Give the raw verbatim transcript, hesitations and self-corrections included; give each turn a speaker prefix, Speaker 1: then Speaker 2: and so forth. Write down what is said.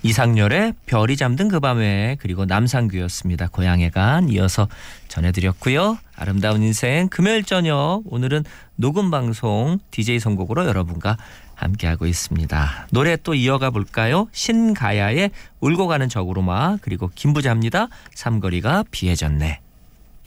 Speaker 1: 이상열의 별이 잠든 그 밤에, 그리고 남상규였습니다. 고향에 간 이어서 전해드렸고요. 아름다운 인생 금요일 저녁, 오늘은 녹음방송 디제이 선곡으로 여러분과 함께하고 있습니다. 노래 또 이어가 볼까요? 신가야의 울고 가는 적으로마, 그리고 김부자입니다. 삼거리가 비해졌네.